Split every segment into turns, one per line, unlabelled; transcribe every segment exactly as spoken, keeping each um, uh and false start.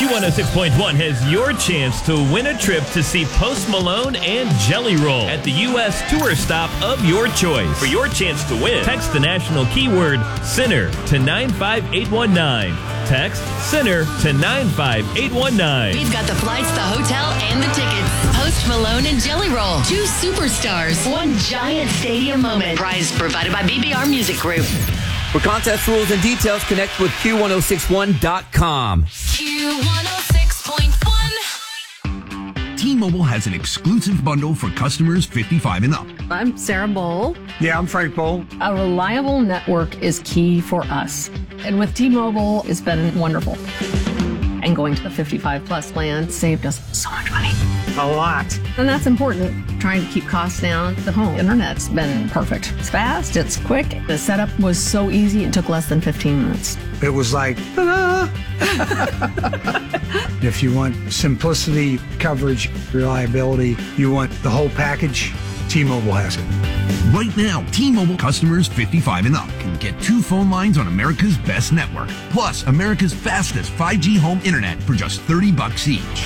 Q one oh six point one has your chance to win a trip to see Post Malone and Jelly Roll at the U S tour stop of your choice. For your chance to win, text the national keyword Sinner to nine five eight one nine. Text Sinner to nine five eight one nine.
We've got the flights, the hotel, and the tickets. Post Malone and Jelly Roll. Two superstars. One giant stadium moment. Prize provided by B B R Music Group.
For contest rules and details, connect with Q one oh six one dot com.
Q one oh six point one.
T-Mobile has an exclusive bundle for customers fifty-five and up.
I'm Sarah Bowl.
Yeah, I'm Frank Bowl.
A reliable network is key for us. And with T-Mobile, it's been wonderful. And going to the fifty-five plus plan saved us so much money.
A lot.
And that's important. Trying to keep costs down. The home internet's been perfect. It's fast, it's quick. The setup was so easy, it took less than fifteen minutes.
It was like, ta-da! If you want simplicity, coverage, reliability, you want the whole package, T-Mobile has it.
Right now, T-Mobile customers fifty-five and up can get two phone lines on America's best network, plus America's fastest five G home internet for just thirty bucks each.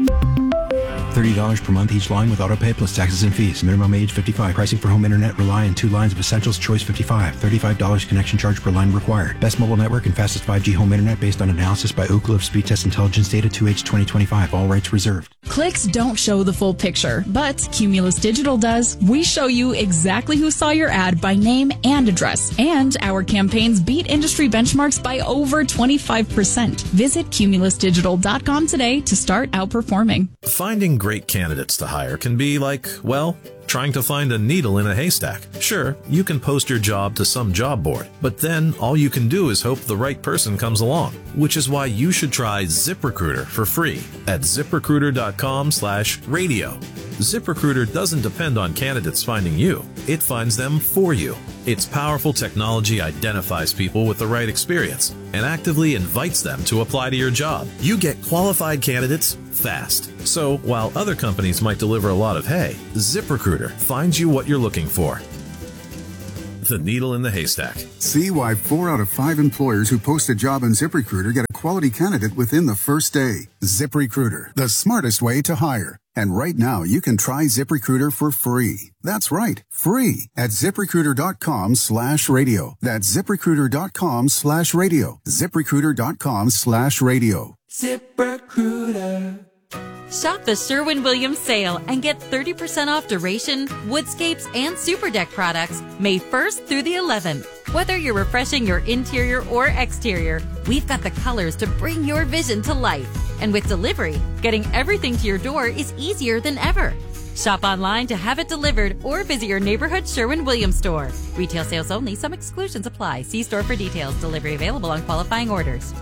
thirty dollars per month each line with autopay plus taxes and fees. Minimum age fifty-five. Pricing for home internet rely on two lines of Essentials Choice fifty-five. thirty-five dollars connection charge per line required. Best mobile network and fastest five G home internet based on analysis by Ookla of Speed Test Intelligence Data two H twenty twenty-five. All rights reserved.
Clicks don't show the full picture, but Cumulus Digital does. We show you exactly who saw your ad by name and address. And our campaigns beat industry benchmarks by over twenty-five percent. Visit cumulus digital dot com today to start outperforming.
Finding great candidates to hire can be like, well, trying to find a needle in a haystack. Sure, you can post your job to some job board, but then all you can do is hope the right person comes along, which is why you should try ZipRecruiter for free at zip recruiter dot com slash radio. ZipRecruiter doesn't depend on candidates finding you. It finds them for you. Its powerful technology identifies people with the right experience and actively invites them to apply to your job. You get qualified candidates fast. So while other companies might deliver a lot of hay, ZipRecruiter finds you what you're looking for. The needle in the haystack.
See why four out of five employers who post a job on ZipRecruiter get a quality candidate within the first day. ZipRecruiter, the smartest way to hire. And right now, you can try ZipRecruiter for free. That's right, free at zip recruiter dot com slash radio. That's zip recruiter dot com slash radio. zip recruiter dot com slash radio.
ZipRecruiter. Shop the Sherwin-Williams sale and get thirty percent off Duration, Woodscapes, and Super Deck products May first through the eleventh. Whether you're refreshing your interior or exterior, we've got the colors to bring your vision to life. And with delivery, getting everything to your door is easier than ever. Shop online to have it delivered or visit your neighborhood Sherwin-Williams store. Retail sales only. Some exclusions apply. See store for details. Delivery available on qualifying orders.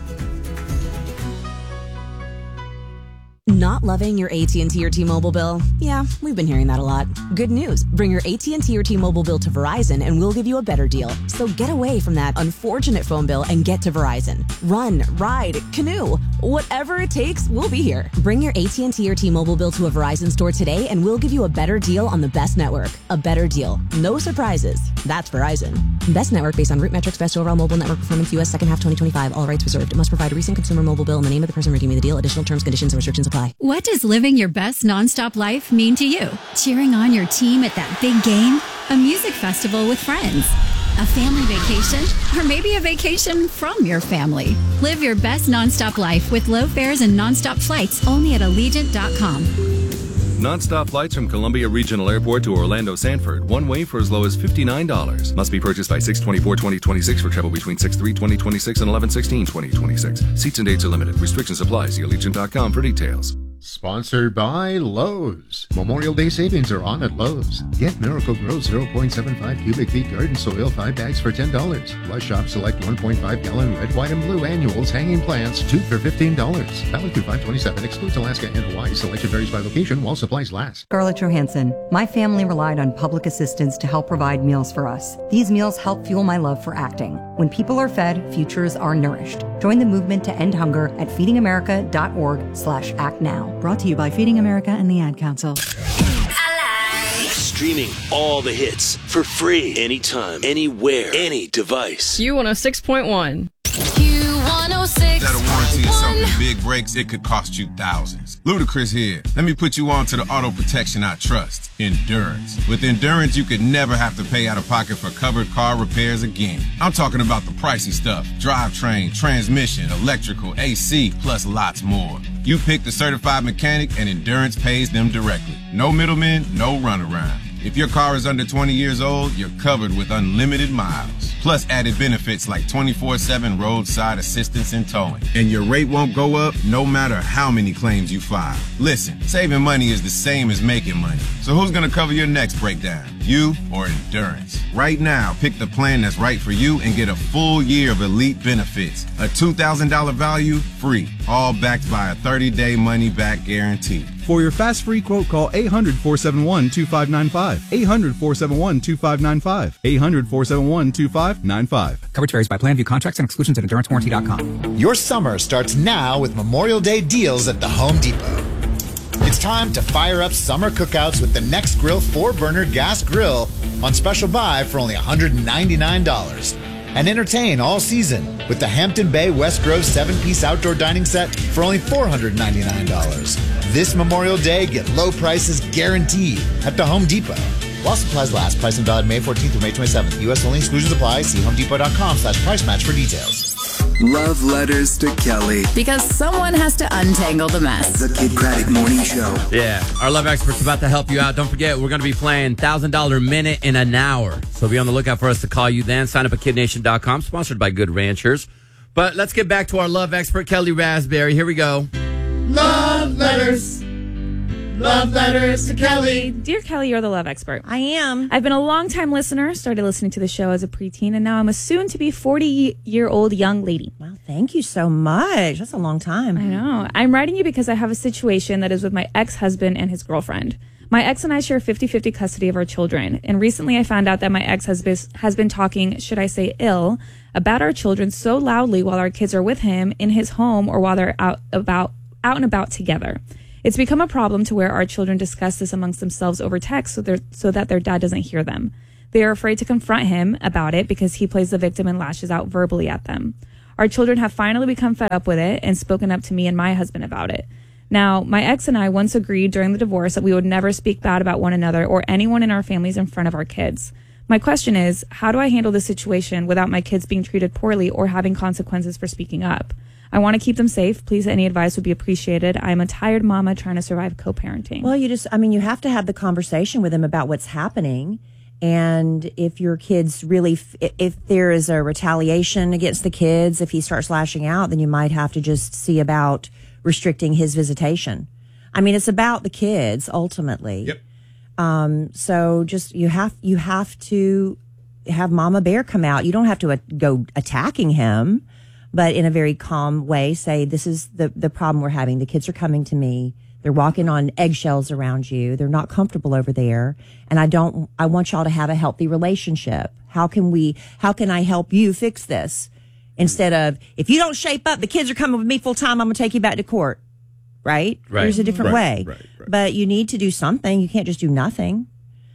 Not loving your A T and T or T-Mobile bill? Yeah, we've been hearing that a lot. Good news. Bring your A T and T or T-Mobile bill to Verizon and we'll give you a better deal. So get away from that unfortunate phone bill and get to Verizon. Run, ride, canoe. Whatever it takes, we'll be here. Bring your A T and T or T-Mobile bill to a Verizon store today and we'll give you a better deal on the best network. A better deal. No surprises. That's Verizon. Best network based on root metrics, best overall mobile network performance, U S second half twenty twenty-five. All rights reserved. Must provide a recent consumer mobile bill in the name of the person redeeming the deal. Additional terms, conditions, and restrictions apply.
What does living your best nonstop life mean to you? Cheering on your team at that big game? A music festival with friends? A family vacation? Or maybe a vacation from your family? Live your best nonstop life with low fares and nonstop flights only at Allegiant dot com.
Non-stop flights from Columbia Regional Airport to Orlando Sanford, one way for as low as fifty-nine dollars. Must be purchased by six twenty-four twenty twenty-six for travel between six three twenty twenty-six and eleven sixteen twenty twenty-six. Seats and dates are limited. Restrictions apply. See Allegiant dot com for details.
Sponsored by Lowe's. Memorial Day savings are on at Lowe's. Get Miracle-Gro zero point seven five cubic feet garden soil, five bags for ten dollars. Plus shop select one point five gallon red, white, and blue annuals hanging plants, two for fifteen dollars. Valid through five twenty-seven. Excludes Alaska and Hawaii. Selection varies by location while supplies last.
Scarlett Johansson. My family relied on public assistance to help provide meals for us. These meals help fuel my love for acting. When people are fed, futures are nourished. Join the movement to end hunger at feeding america dot org slash act now. Brought to you by Feeding America and the Ad Council.
Streaming all the hits for free anytime, anywhere, any device.
Q one oh six point one.
Q one oh six point one.
big breaks, it could cost you thousands. Ludacris here. Let me put you on to the auto protection I trust, Endurance. With Endurance, you could never have to pay out of pocket for covered car repairs again. I'm talking about the pricey stuff, drivetrain, transmission, electrical, A C, plus lots more. You pick the certified mechanic and Endurance pays them directly. No middlemen, no runaround. If your car is under twenty years old, you're covered with unlimited miles. Plus added benefits like twenty-four seven roadside assistance and towing. And your rate won't go up no matter how many claims you file. Listen, saving money is the same as making money. So who's gonna cover your next breakdown? You or Endurance? Right now, pick the plan that's right for you and get a full year of elite benefits. A two thousand dollars value, free. All backed by a thirty-day money-back guarantee.
For your fast free quote, call eight hundred, four seven one, two five nine five. eight hundred, four seven one, two five nine five. eight hundred, four seven one, two five nine five.
Coverage varies by plan. View contracts and exclusions at endurance warranty dot com.
Your summer starts now with Memorial Day deals at the Home Depot. It's time to fire up summer cookouts with the Next Grill four burner gas grill on special buy for only one hundred ninety-nine dollars. And entertain all season with the Hampton Bay West Grove seven piece outdoor dining set for only four hundred ninety-nine dollars. This Memorial Day, get low prices guaranteed at the Home Depot. While supplies last, price and valid May fourteenth through May twenty-seventh. U S only, exclusions apply. See homedepot.com slash price match for details.
Love letters to Kelly.
Because someone has to untangle the mess.
The Kid Craddock Morning Show.
Yeah, our love expert's about to help you out. Don't forget, we're going to be playing one thousand dollars minute in an hour. So be on the lookout for us to call you then. Sign up at kid nation dot com, sponsored by Good Ranchers. But let's get back to our love expert, Kelly Raspberry. Here we go.
Love letters. Love letters to Kelly.
Dear Kelly, you're the love expert.
I am.
I've been a long-time listener, started listening to the show as a preteen, and now I'm a soon-to-be forty-year-old young lady.
Wow, thank you so much. That's a long time.
I know. I'm writing you because I have a situation that is with my ex-husband and his girlfriend. My ex and I share fifty-fifty custody of our children, and recently I found out that my ex has been, has been talking, should I say ill, about our children so loudly while our kids are with him in his home or while they're out about out and about together. It's become a problem to where our children discuss this amongst themselves over text so, so that their dad doesn't hear them. They are afraid to confront him about it because he plays the victim and lashes out verbally at them. Our children have finally become fed up with it and spoken up to me and my husband about it. Now, my ex and I once agreed during the divorce that we would never speak bad about one another or anyone in our families in front of our kids. My question is, how do I handle this situation without my kids being treated poorly or having consequences for speaking up? I want to keep them safe. Please, any advice would be appreciated. I'm a tired mama trying to survive co-parenting.
Well, you just, I mean, you have to have the conversation with them about what's happening. And if your kids really, if there is a retaliation against the kids, if he starts lashing out, then you might have to just see about restricting his visitation. I mean, it's about the kids ultimately.
Yep.
Um, so just, you have, you have to have Mama Bear come out. You don't have to uh, go attacking him, but in a very calm way, say, this is the, the problem we're having. The kids are coming to me. They're walking on eggshells around you. They're not comfortable over there. And I don't, I want y'all to have a healthy relationship. How can we, how can I help you fix this? Instead of, if you don't shape up, the kids are coming with me full time. I'm going to take you back to court. Right?
Right.
There's a different
Right,
way.
right, right.
But you need to do something. You can't just do nothing.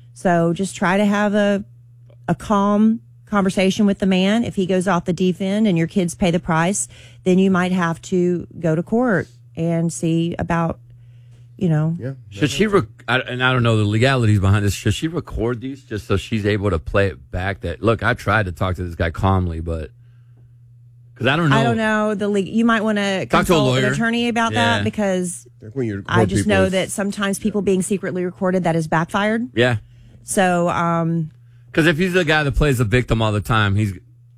So just try to have a, a calm conversation with the man. If he goes off the deep end and your kids pay the price, then you might have to go to court and see about, you know.
Yeah.
Should she, rec- I, and I don't know the legalities behind this, should she record these just so she's able to play it back? That, look, I tried to talk to this guy calmly, but, because I don't know.
I don't know. The le- You might want to
Talk to a
consult
lawyer.
an attorney about
Yeah.
that, because
When you
I
record
just
people,
know
it's-
that sometimes people being secretly recorded, that has backfired.
Yeah.
So, um,
Because if he's the guy that plays the victim all the time, he's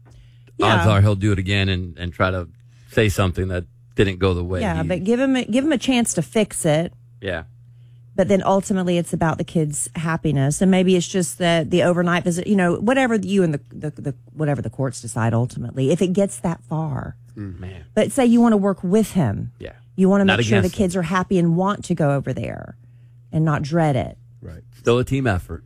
Yeah.
odds are he'll do it again and, and try to say something that didn't go the way.
yeah,
he,
but give him a, give him a chance to fix it.
yeah.
But then ultimately it's about the kids' happiness. And maybe it's just the, the overnight visit, you know, whatever you and the, the, the whatever the courts decide ultimately, if it gets that far.
Man.
But say you want to work with him.
Yeah.
You want to
Not
make sure the
against
kids are happy and want to go over there and not dread it.
Right.
Still a team effort.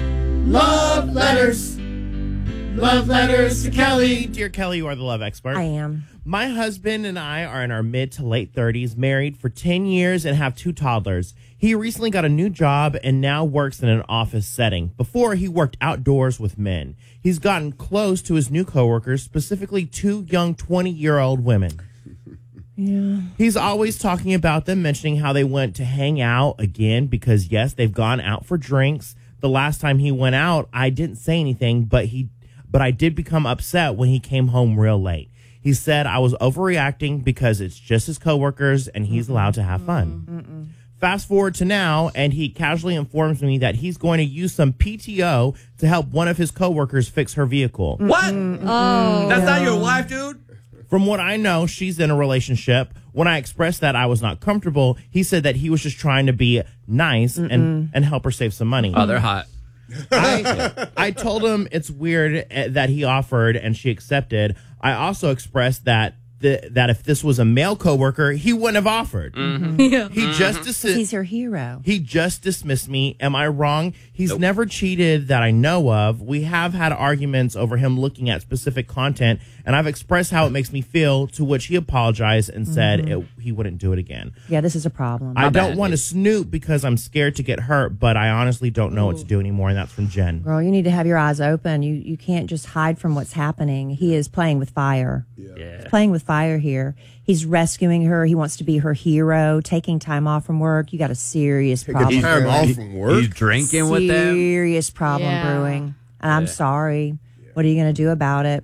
Love letters. Love letters to Kelly. Dear Kelly, you are the love expert.
I am.
My husband and I are in our mid to late thirties, married for ten years and have two toddlers. He recently got a new job and now works in an office setting. Before, he worked outdoors with men. He's gotten close to his new coworkers, specifically two young twenty-year-old women.
Yeah.
He's always talking about them, mentioning how they went to hang out again because, yes, they've gone out for drinks. The last time he went out, I didn't say anything, but he, but I did become upset when he came home real late. He said I was overreacting because it's just his coworkers and he's Mm-mm. allowed to have fun. Mm-mm. Fast forward to now, and he casually informs me that he's going to use some P T O to help one of his coworkers fix her vehicle.
What? Oh, that's not your wife, dude?
From what I know, she's in a relationship. When I expressed that I was not comfortable, he said that he was just trying to be nice and, and help her save some money.
Oh, they're hot.
I, I told him it's weird that he offered and she accepted. I also expressed that the, that if this was a male coworker, he wouldn't have offered.
Mm-hmm. Yeah.
He mm-hmm. just dis-
he's her hero.
He just dismissed me. Am I wrong? He's
Nope.
never cheated that I know of. We have had arguments over him looking at specific content, and I've expressed how it makes me feel, to which he apologized and said
Mhm.
it, he wouldn't do it again.
Yeah, this is a problem.
I don't want to snoop because I'm scared to get hurt, but I honestly don't know what to do anymore, and that's from Jen.
Girl, you need to have your eyes open. You you can't just hide from what's happening. He is playing with fire.
Yeah.
He's playing with fire here. He's rescuing her. He wants to be her hero, taking time off from work. You got a serious
Taking
problem.
time
brewing.
off from work? He's drinking with them?
Serious problem
Yeah.
brewing. And I'm
Yeah.
sorry. What are you going to do about it?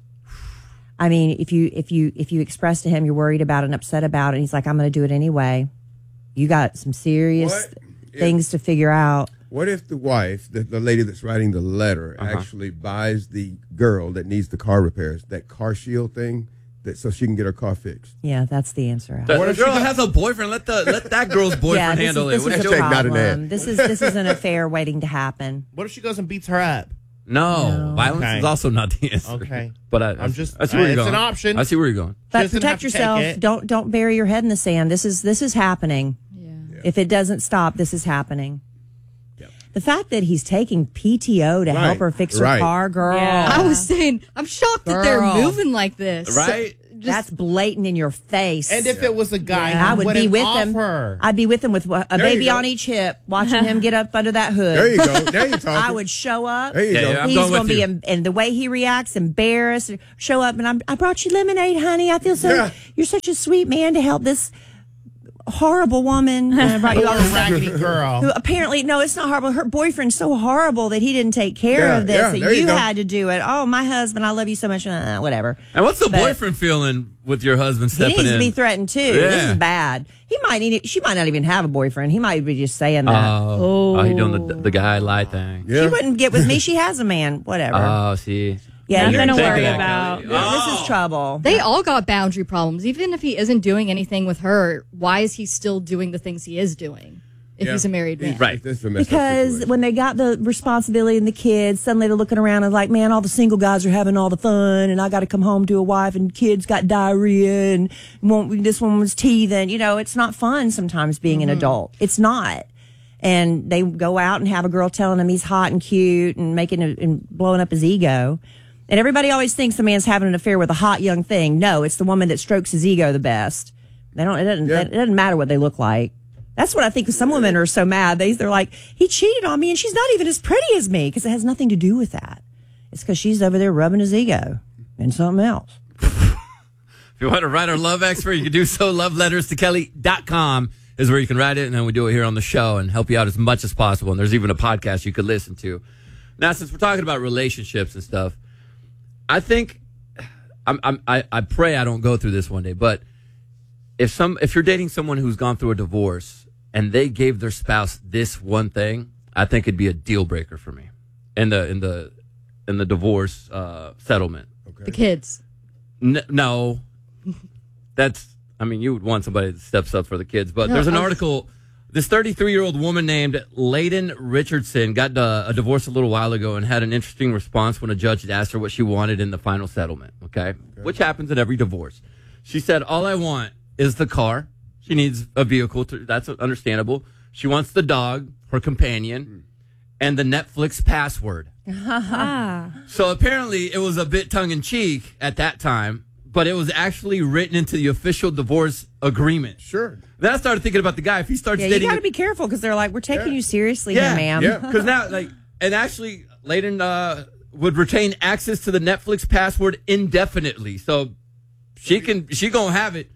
I mean, if you if you if you express to him you're worried about it and upset about it, and he's like, I'm going to do it anyway. You got some serious
What
things to figure out.
What if the wife, the, the lady that's writing the letter,
Uh-huh.
actually buys the girl that needs the car repairs that car shield thing, that so she can get her car fixed?
Yeah, that's the answer.
The,
What
the
if she
girl
got-
has a boyfriend. Let the let that girl's boyfriend
yeah, this
handle
is,
it.
this
What
is
if
a
she-
problem. This is this is an affair waiting to happen.
What if she goes and beats her up?
No, violence
Okay.
is also not the answer.
Okay.
But I,
I'm just-
I see where
uh,
you're
it's
going.
an option.
I see where you're going.
But
doesn't have
protect
to take
yourself.
it.
Don't don't bury your head in the sand. This is this is happening. If it doesn't stop, this is happening. The fact that he's taking P T O to
Right.
help her fix her
Right.
car, girl.
I was saying, I'm shocked that they're
Girl.
moving like this.
That's blatant in your face.
And if it was a guy,
I
who
would be
wouldn't
with him.
offer.
I'd be with him with a
There you
baby
go.
on each hip, watching him get up under that hood.
There you go. There you talking.
I would show up.
There you Yeah, go. yeah, I'm
He's
going
going
with
to be,
you.
em- and the way he reacts, embarrassed. Show up, and I'm, I brought you lemonade, honey. I feel so.
Yeah.
You're such a sweet man to help this horrible woman. And I brought you all this
raggedy girl.
Who apparently, no, it's not horrible. Her boyfriend's so horrible that he didn't take care
Yeah,
of this.
yeah,
that
there
you
you go.
had to do it. Oh, my husband, I love you so much. Uh, whatever.
And what's the
But-
boyfriend feeling with your husband
He
stepping
needs
in?
to be threatened too. This
Yeah.
is bad. He might need. She might not even have a boyfriend. He might be just saying that.
Oh, oh, he doing the the guy lie thing.
She wouldn't get with me. She has a man. Whatever.
Oh, see.
yeah,
Nothing
you're
to
thinking
worry
that,
about.
Kelly. This is trouble.
They all got boundary problems. Even if he isn't doing anything with her, why is he still doing the things he is doing if
Yeah.
he's a married man?
Right.
This is a messed up
Because
situation.
when they got the responsibility and the kids, suddenly they're looking around and like, man, all the single guys are having all the fun, and I got to come home to a wife, and kids got diarrhea, and won't, this one was teething. You know, it's not fun sometimes being an adult. It's not. And they go out and have a girl telling him he's hot and cute and making a, and blowing up his ego. And everybody always thinks the man's having an affair with a hot young thing. No, it's the woman that strokes his ego the best. They don't. It doesn't. It doesn't matter what they look like. That's what I think. Some women are so mad. They they're like, he cheated on me, and she's not even as pretty as me, because it has nothing to do with that. It's because she's over there rubbing his ego and something else.
If you want to write our love expert, you can do so. love letters to kelly dot com is where you can write it, and then we do it here on the show and help you out as much as possible. And there's even a podcast you could listen to. Now, since we're talking about relationships and stuff, I think I'm, I'm, I I pray I don't go through this one day. But if some if you're dating someone who's gone through a divorce and they gave their spouse this one thing, I think it'd be a deal breaker for me in the in the in the divorce uh, settlement.
The kids.
N- no, that's. I mean, you would want somebody that steps up for the kids. But
No,
there's an
I was-
article. This thirty-three-year-old woman named Layden Richardson got uh, a divorce a little while ago and had an interesting response when a judge had asked her what she wanted in the final settlement. Okay, which happens in every divorce. She said, "All I want is the car. She needs a vehicle. To, that's understandable. She wants the dog, her companion, and the Netflix password." So apparently it was a bit tongue-in-cheek at that time, but it was actually written into the official divorce agreement.
Sure.
Then I started thinking about the guy. If he starts
Yeah, you
dating...
got to be careful because they're like, we're taking you seriously
yeah,
here, ma'am.
Yeah, because now, like, and actually, Layden uh, would retain access to the Netflix password indefinitely. So she can, she gonna have it.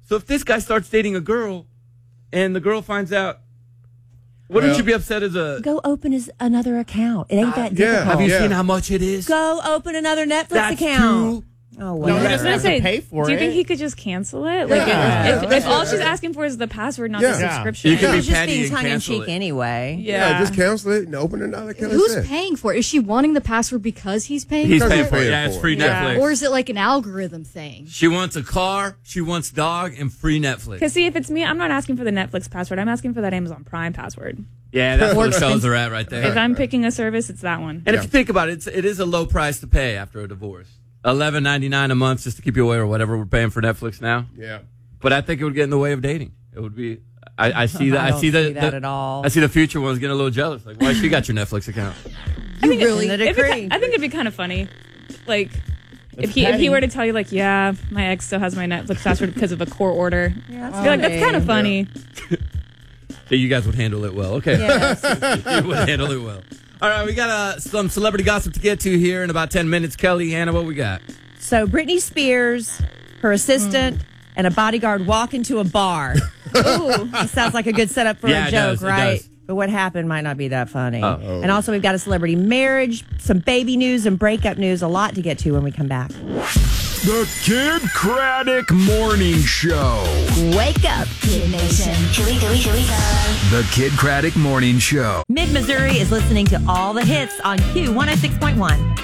So if this guy starts dating a girl, and the girl finds out, wouldn't
Well-
you be upset as a?
Go open his another account. It ain't that
Yeah.
difficult.
Have you seen how much it is?
Go open another Netflix
That's
account.
too-
Oh,
No,
well.
he doesn't
I
have
was
to
gonna say,
pay for
do you
it.
think he could just cancel it? Like,
Yeah.
if, if, if all she's asking for is the password, not
Yeah.
the
Yeah.
subscription.
You could
It
be
was just
petty
being
and
tongue in
cancel
cheek
it.
anyway.
Yeah.
Yeah, just cancel it and open another. Like Kelly
Who's
said.
paying for it? Is she wanting the password because he's paying
He's
for
paying
it?
for it. Yeah, it's free
Yeah.
Netflix.
Or is it like an algorithm thing?
She wants a car, she wants dog, and free Netflix.
Because see, if it's me, I'm not asking for the Netflix password. I'm asking for that Amazon Prime password.
Yeah, that's
More
where the fellas
expensive.
are at right there.
If I'm picking a service, it's that one.
And if you think about it, it's, it is a low price to pay after a divorce. eleven ninety-nine a month just to keep you away, or whatever we're paying for Netflix now.
Yeah.
But I think it would get in the way of dating. It would be. I, I see that.
I
I,
don't
see the,
see that
the-
at all.
I see the future ones getting a little jealous. Like, why she got your Netflix account?
I think
really-
it,
In the
it'd be
decree.
ki- I think it'd be kind of funny, like
It's
if he if
petty.
he were to tell you like, yeah, my ex still has my Netflix password because of a court order.
Yeah,
I'd be like, that's kind of funny.
So you guys would handle it well. Okay.
Yes.
You would handle it well. All right, we got uh, some celebrity gossip to get to here in about ten minutes. Kelly, Hannah, what we got?
So Britney Spears, her assistant, and a bodyguard walk into a bar. Ooh, that sounds like a good setup for
Yeah,
a
it
joke,
does, it
right?
does.
But what happened might not be that funny.
Oh.
And also, we've got a celebrity marriage, some baby news, and breakup news. A lot to get to when we come back.
The Kid Craddock Morning Show.
Wake up, Kid Nation.
Here we go, here we go. The Kid Craddock Morning Show.
Mid Missouri is listening to all the hits on Q one oh six point one.